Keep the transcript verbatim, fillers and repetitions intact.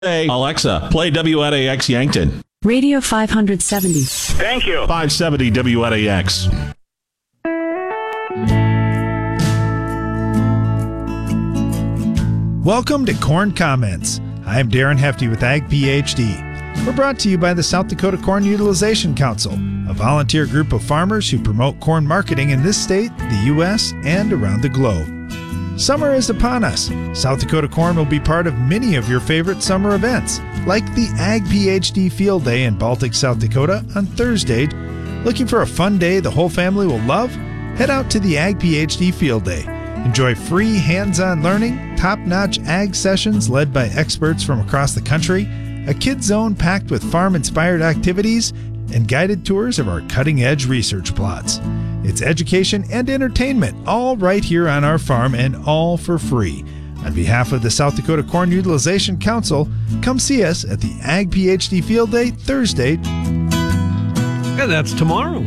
Hey, Alexa, play W N A X Yankton. Radio five seventy. Thank you. five seventy W N A X. Welcome to Corn Comments. I'm Darren Hefty with Ag PhD. We're brought to you by the South Dakota Corn Utilization Council, a volunteer group of farmers who promote corn marketing in this state, the U S, and around the globe. Summer is upon us. South Dakota Corn will be part of many of your favorite summer events, like the Ag PhD Field Day in Baltic, South Dakota on Thursday. Looking for a fun day the whole family will love? Head out to the Ag PhD Field Day. Enjoy free hands-on learning, top-notch ag sessions led by experts from across the country, a kid zone packed with farm-inspired activities, and guided tours of our cutting-edge research plots. It's education and entertainment, all right here on our farm and all for free. On behalf of the South Dakota Corn Utilization Council, come see us at the Ag PhD Field Day Thursday. And that's tomorrow.